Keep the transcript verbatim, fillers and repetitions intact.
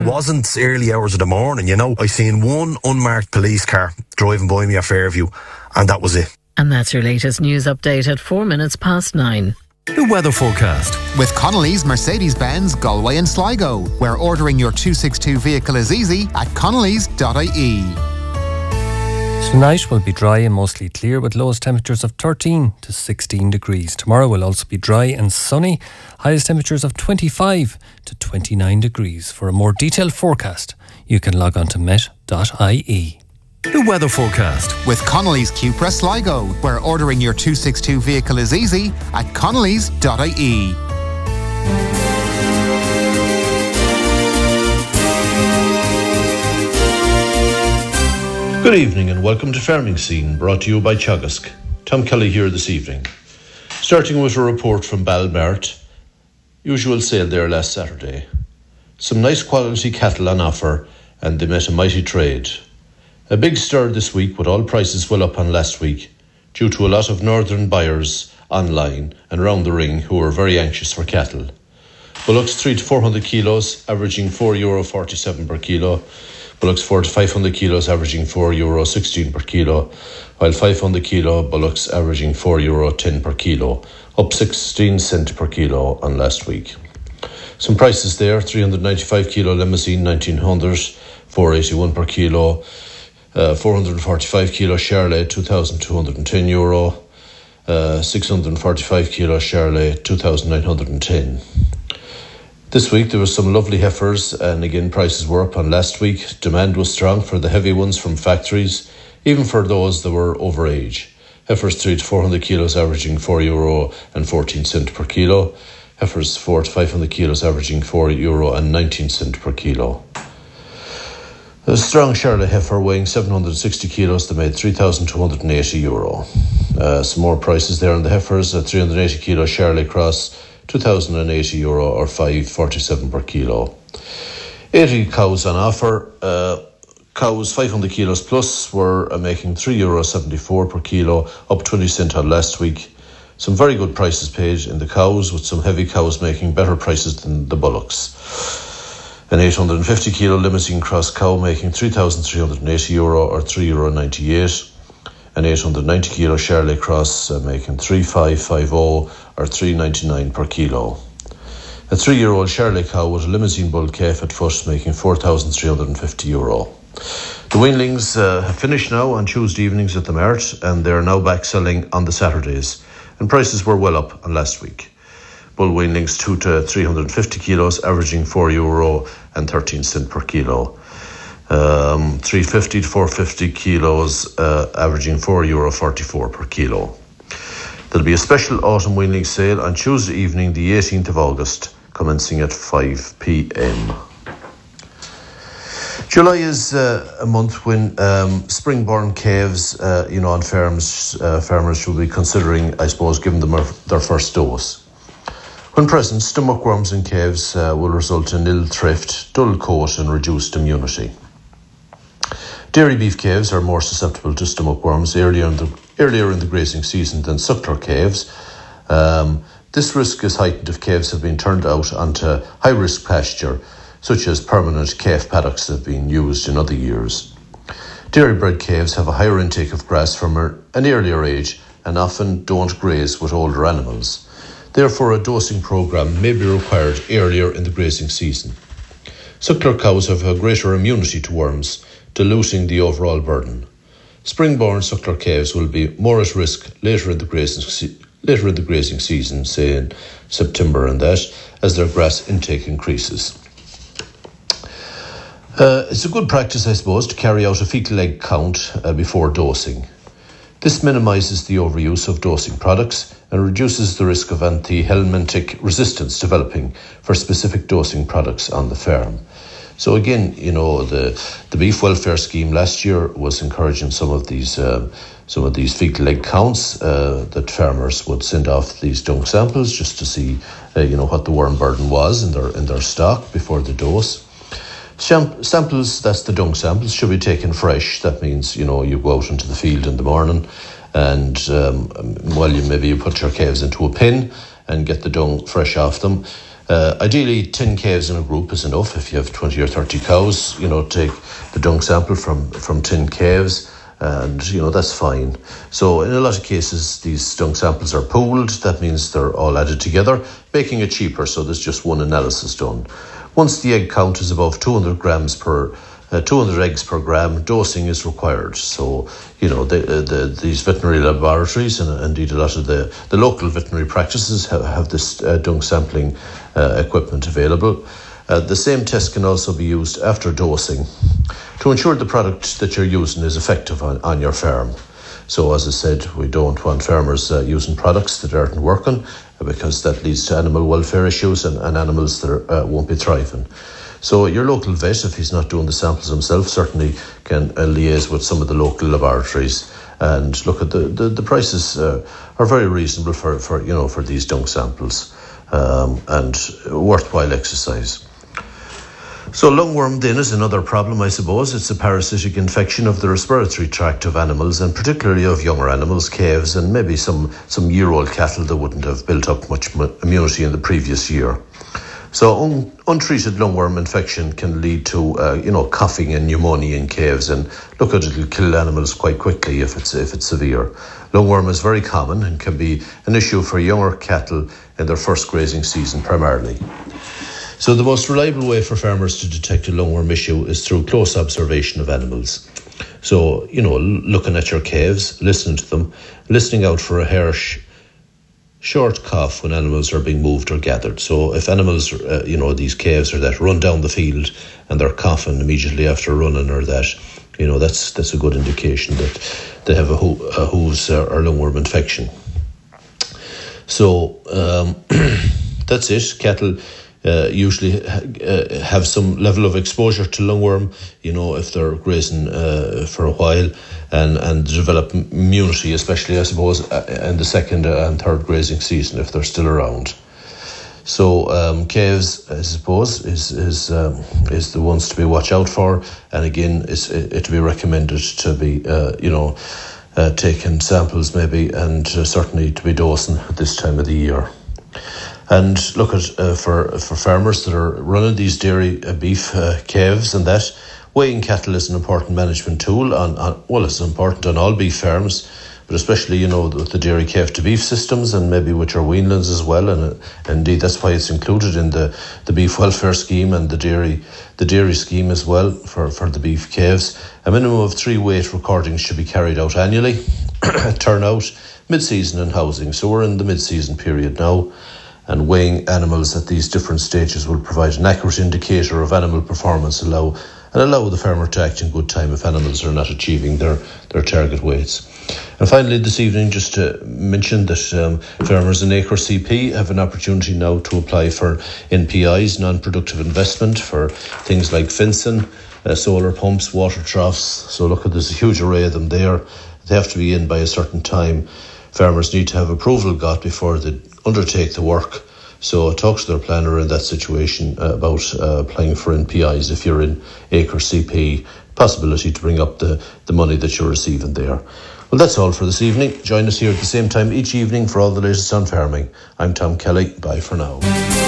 It wasn't early hours of the morning, you know. I seen one unmarked police car driving by me at Fairview, and that was it. And that's your latest news update at four minutes past nine. The weather forecast. With Connolly's Mercedes-Benz Galway and Sligo, where ordering your two sixty-two vehicle is easy at connellys dot I E. Tonight will be dry and mostly clear with lowest temperatures of thirteen to sixteen degrees. Tomorrow will also be dry and sunny, highest temperatures of twenty-five to twenty-nine degrees. For a more detailed forecast, you can log on to met dot I E. The weather forecast. With Connolly's Cupra Sligo, where ordering your two sixty-two vehicle is easy at connellys dot I E. Good evening and welcome to Farming Scene, brought to you by Teagasc. Tom Kelly here this evening. Starting with a report from Balmart. Usual sale there last Saturday. Some nice quality cattle on offer, and they met a mighty trade. A big stir this week with all prices well up on last week, due to a lot of northern buyers online and round the ring who are very anxious for cattle. Bullocks three to four hundred kilos, averaging four euro forty-seven per kilo. Bullocks four to five hundred kilos, averaging four euro sixteen per kilo, while five hundred kilo bullocks averaging four euro ten per kilo, up sixteen cent per kilo on last week. Some prices there: three hundred ninety-five kilo Limousin nineteen hundred, four eighty-one per kilo. Uh, four hundred forty-five kilo Charolais, two thousand two hundred ten euro. Uh, six hundred forty-five kilo Charolais, two thousand nine hundred ten. This week there were some lovely heifers, and again prices were up on last week. Demand was strong for the heavy ones from factories, even for those that were over age. Heifers three to four hundred kilos averaging four euro and fourteen cent per kilo. Heifers four to five hundred kilos averaging four euro and nineteen cent per kilo. A strong Charolais heifer weighing seven hundred sixty kilos that made three thousand two hundred eighty euro. Uh, some more prices there on the heifers: a three hundred eighty kilo Charolais Cross, two thousand eighty euro or five forty-seven per kilo. eighty cows on offer. Uh, cows five hundred kilos plus were uh, making three euro seventy-four per kilo, up twenty cent on last week. Some very good prices paid in the cows, with some heavy cows making better prices than the bullocks. An eight hundred fifty kilo Limousin Cross cow making three thousand three hundred eighty euro or three euro ninety-eight. An eight hundred ninety kilo Charolais Cross uh, making three thousand five hundred fifty or three ninety-nine per kilo. A three-year-old Charolais cow with a Limousin bull calf at foot making four thousand three hundred fifty euro. The weanlings uh, have finished now on Tuesday evenings at the Mart, and they are now back selling on the Saturdays, and prices were well up on last week. Bull weanlings two to three hundred fifty kilos, averaging four euro and thirteen cent per kilo. Um, three fifty to four fifty kilos, uh, averaging four euro forty-four per kilo. There'll be a special autumn weanling sale on Tuesday evening, the eighteenth of August, commencing at five p.m. July is uh, a month when um, spring-born calves, uh, you know, on farms, uh, farmers should be considering, I suppose, giving them their first dose. When present, stomach worms in calves uh, will result in ill thrift, dull coat and reduced immunity. Dairy beef calves are more susceptible to stomach worms earlier in the, earlier in the grazing season than suckler calves. Um, this risk is heightened if calves have been turned out onto high-risk pasture, such as permanent calf paddocks that have been used in other years. Dairy-bred calves have a higher intake of grass from an earlier age and often don't graze with older animals. Therefore, a dosing programme may be required earlier in the grazing season. Suckler cows have a greater immunity to worms, diluting the overall burden. Spring-born suckler calves will be more at risk later in the grazing se- later in the grazing season, say in September and that, as their grass intake increases. Uh, it's a good practice, I suppose, to carry out a fecal egg count uh, before dosing. This minimises the overuse of dosing products and reduces the risk of anti-helminthic resistance developing for specific dosing products on the farm. So again, you know, the the beef welfare scheme last year was encouraging some of these um, some of these fecal egg counts uh, that farmers would send off these dung samples just to see, uh, you know, what the worm burden was in their in their stock before the dose. Sham- samples, that's the dung samples, should be taken fresh. That means, you know, you go out into the field in the morning and um, well, you maybe you put your calves into a pen and get the dung fresh off them. Uh, ideally, ten calves in a group is enough. If you have twenty or thirty cows, you know, take the dung sample from, from ten calves, and, you know, that's fine. So in a lot of cases, these dung samples are pooled. That means they're all added together, making it cheaper, so there's just one analysis done. Once the egg count is above two hundred grams per Uh, two hundred eggs per gram, dosing is required. So, you know, the, uh, the, these veterinary laboratories and uh, indeed a lot of the, the local veterinary practices have, have this uh, dung sampling uh, equipment available. Uh, the same test can also be used after dosing to ensure the product that you're using is effective on, on your farm. So, as I said, we don't want farmers uh, using products that aren't working, uh, because that leads to animal welfare issues and, and animals that are, uh, won't be thriving. So your local vet, if he's not doing the samples himself, certainly can uh, liaise with some of the local laboratories and look at the the, the prices uh, are very reasonable for, for you know for these dung samples, um, and worthwhile exercise. So lungworm then is another problem, I suppose. It's a parasitic infection of the respiratory tract of animals, and particularly of younger animals, calves, and maybe some some year-old cattle that wouldn't have built up much immunity in the previous year. So un- untreated lungworm infection can lead to, uh, you know, coughing and pneumonia in calves, and look, at it'll kill animals quite quickly if it's if it's severe. Lungworm is very common and can be an issue for younger cattle in their first grazing season primarily. So the most reliable way for farmers to detect a lungworm issue is through close observation of animals. So, you know, looking at your calves, listening to them, listening out for a harsh short cough when animals are being moved or gathered. So if animals, uh, you know, these calves or that run down the field and they're coughing immediately after running or that, you know, that's that's a good indication that they have a, ho- a hooves or, or lungworm infection. So um, that's it. Cattle uh, usually uh, have some level of exposure to lungworm, you know, if they're grazing uh, for a while, and, and develop immunity, especially, I suppose, in the second and third grazing season, if they're still around. So um, calves, I suppose, is is um, is the ones to be watch out for, and again, it's it to be recommended to be, uh, you know, uh, taking samples maybe, and uh, certainly to be dosing at this time of the year. And look at uh, for for farmers that are running these dairy uh, beef uh, calves and that, weighing cattle is an important management tool. On, on well, it's important on all beef farms, but especially, you know, with the dairy calf to beef systems, and maybe with your weanlings as well. And uh, indeed, that's why it's included in the, the beef welfare scheme and the dairy the dairy scheme as well for, for the beef calves. A minimum of three weight recordings should be carried out annually. Turnout, mid-season and housing. So we're in the mid-season period now, and weighing animals at these different stages will provide an accurate indicator of animal performance, allow and allow the farmer to act in good time if animals are not achieving their, their target weights. And finally, this evening, just to mention that um, farmers in Acre C P have an opportunity now to apply for N P Is, non-productive investment, for things like fencing, uh, solar pumps, water troughs. So look, at there's a huge array of them there. They have to be in by a certain time. Farmers need to have approval got before they undertake the work. So talk to their planner in that situation uh, about uh, applying for N P Is if you're in Acre C P, possibility to bring up the, the money that you're receiving there. Well, that's all for this evening. Join us here at the same time each evening for all the latest on farming. I'm Tom Kelly. Bye for now.